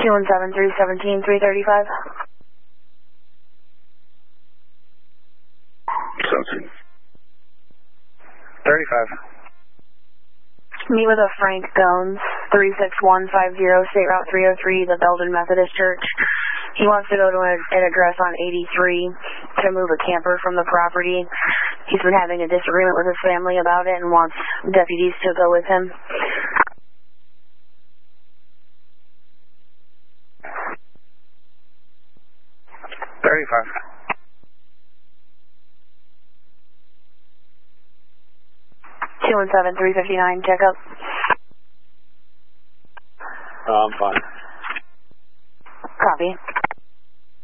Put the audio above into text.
217-317-335. Something. 35. Meet with a Frank Gones, 36150 State Route 303, the Belden Methodist Church. He wants to go to an address on 83 to move a camper from the property. He's been having a disagreement with his family about it and wants deputies to go with him. $217-359, checkup. I'm fine. Copy.